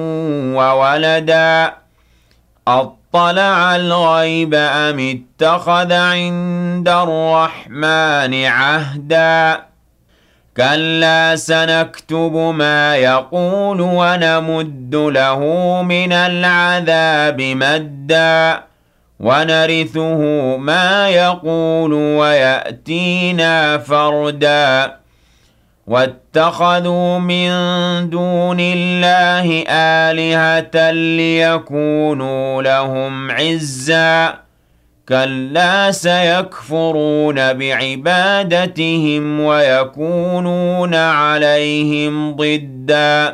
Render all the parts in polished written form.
وولدا أطلع الغيب أم اتخذ عند الرحمن عهدا كلا سنكتب ما يقول ونمد له من العذاب مدا ونرثه ما يقول ويأتينا فردا واتخذوا من دون الله آلهة ليكونوا لهم عزا كلا سيكفرون بعبادتهم ويكونون عليهم ضدا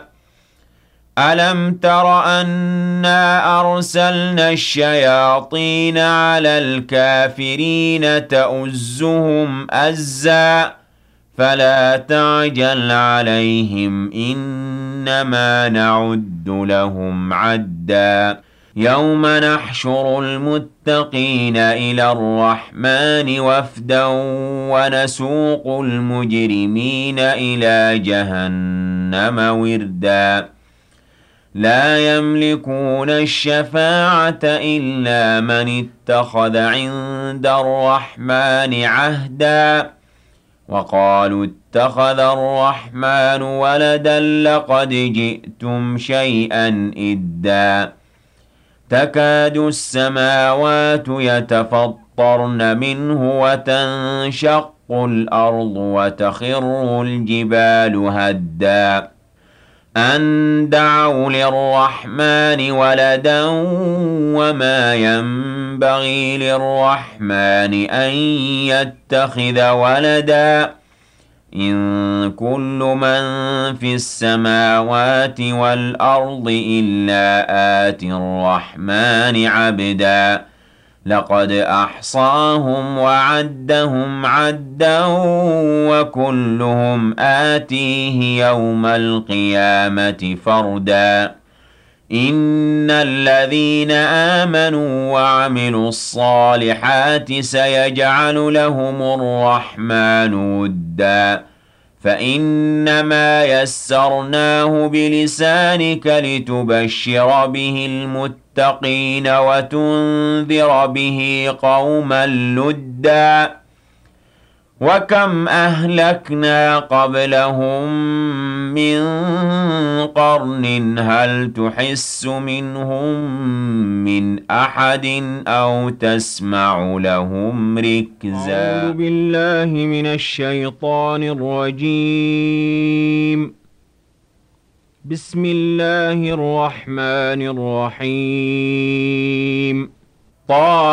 ألم تر أنا أرسلنا الشياطين على الكافرين تؤزهم أزا فلا تعجل عليهم إنما نعد لهم عدا يوم نحشر المتقين إلى الرحمن وفدا ونسوق المجرمين إلى جهنم وردا لا يملكون الشفاعة إلا من اتخذ عند الرحمن عهدا وقالوا اتخذ الرحمن ولدا لقد جئتم شيئا إدا تكاد السماوات يتفطرن منه وتنشق الأرض وتخر الجبال هدا أن دعوا للرحمن ولدا وما ينبغي للرحمن أن يتخذ ولدا إن كل من في السماوات والأرض إلا آتي الرحمن عبدا لقد أحصاهم وعدهم عدا وكلهم آتيه يوم القيامة فردا إن الذين آمنوا وعملوا الصالحات سيجعل لهم الرحمن ودا فإنما يسرناه بلسانك لتبشر به المتقين وتنذر به قوما لدا وكم أهلكنا قبلهم من قرن هل تحس منهم من أحد أو تسمع لهم ركزا أعوذ بالله من الشيطان الرجيم بسم الله الرحمن الرحيم